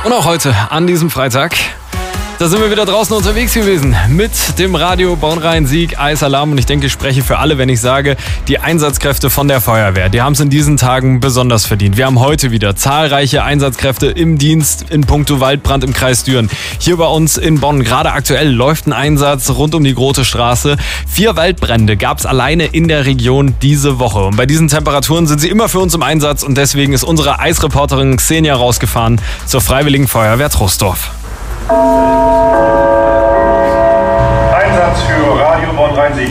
Und auch heute, an diesem Freitag, da sind wir wieder draußen unterwegs gewesen mit dem Radio Bonn-Rhein-Sieg Eisalarm. Und ich denke, ich spreche für alle, wenn ich sage, die Einsatzkräfte von der Feuerwehr, die haben es in diesen Tagen besonders verdient. Wir haben heute wieder zahlreiche Einsatzkräfte im Dienst in puncto Waldbrand im Kreis Düren. Hier bei uns in Bonn, gerade aktuell läuft ein Einsatz rund um die Grote Straße. 4 Waldbrände gab es alleine in der Region diese Woche. Und bei diesen Temperaturen sind sie immer für uns im Einsatz. Und deswegen ist unsere Eisreporterin Xenia rausgefahren zur Freiwilligen Feuerwehr Troisdorf. Einsatz für Radio Bonn-Rhein-Sieg.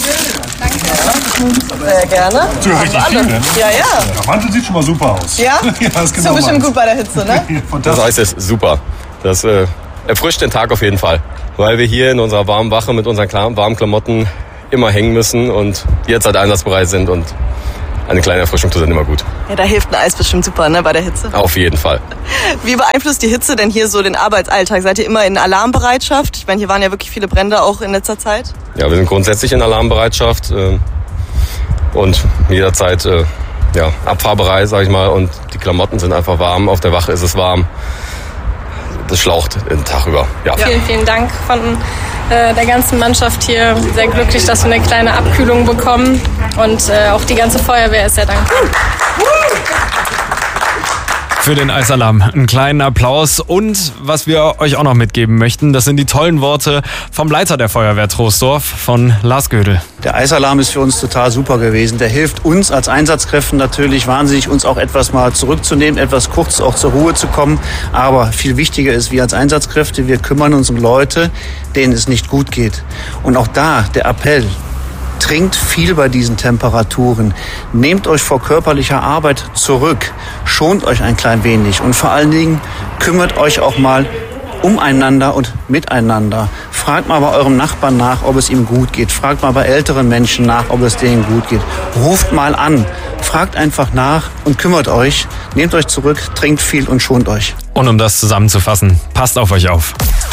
Sehr gerne. So richtig viel, ne? Ja. Der Mantel sieht schon mal super aus. Ja? Ja, das ist So genau bestimmt meins. gut bei der Hitze, ne? Das Eis ist super. Das erfrischt den Tag auf jeden Fall. Weil wir hier in unserer warmen Wache mit unseren warmen Klamotten immer hängen müssen und jetzt halt einsatzbereit sind. Und eine kleine Erfrischung tut dann immer gut. Ja, da hilft ein Eis bestimmt super, ne, bei der Hitze. Auf jeden Fall. Wie beeinflusst die Hitze denn hier so den Arbeitsalltag? Seid ihr immer in Alarmbereitschaft? Ich meine, hier waren ja wirklich viele Brände auch in letzter Zeit. Ja, wir sind grundsätzlich in Alarmbereitschaft und jederzeit abfahrbereit, sag ich mal. Und die Klamotten sind einfach warm. Auf der Wache ist es warm. Das schlaucht den Tag über. Ja. Vielen, vielen Dank von der ganzen Mannschaft hier. Sehr glücklich, dass wir eine kleine Abkühlung bekommen. Und auch die ganze Feuerwehr ist sehr dankbar. Für den Eisalarm einen kleinen Applaus. Und was wir euch auch noch mitgeben möchten, das sind die tollen Worte vom Leiter der Feuerwehr Troisdorf, von Lars Gödel. Der Eisalarm ist für uns total super gewesen. Der hilft uns als Einsatzkräften natürlich wahnsinnig, uns auch etwas mal zurückzunehmen, etwas kurz auch zur Ruhe zu kommen. Aber viel wichtiger ist, wir als Einsatzkräfte, wir kümmern uns um Leute, denen es nicht gut geht. Und auch da der Appell: Trinkt viel bei diesen Temperaturen. Nehmt euch vor körperlicher Arbeit zurück. Schont euch ein klein wenig. Und vor allen Dingen kümmert euch auch mal umeinander und miteinander. Fragt mal bei eurem Nachbarn nach, ob es ihm gut geht. Fragt mal bei älteren Menschen nach, ob es denen gut geht. Ruft mal an. Fragt einfach nach und kümmert euch. Nehmt euch zurück, trinkt viel und schont euch. Und um das zusammenzufassen, passt auf euch auf.